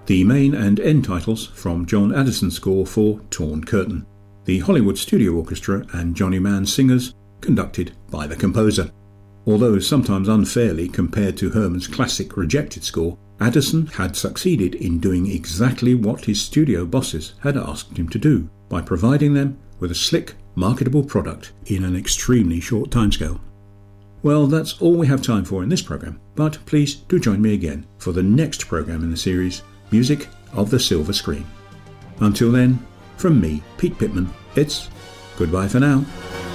The main and end titles from John Addison's score for Torn Curtain, the Hollywood Studio Orchestra and Johnny Mann singers, conducted by the composer. Although sometimes unfairly compared to Herman's classic Rejected score, Addison had succeeded in doing exactly what his studio bosses had asked him to do, by providing them with a slick, marketable product in an extremely short timescale. Well, that's all we have time for in this programme, but please do join me again for the next programme in the series, Music of the Silver Screen. Until then, from me, Pete Pittman, it's goodbye for now.